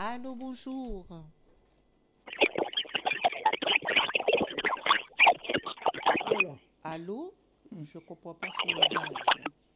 Allô, bonjour. Voilà. Allô? Je comprends pas son langage.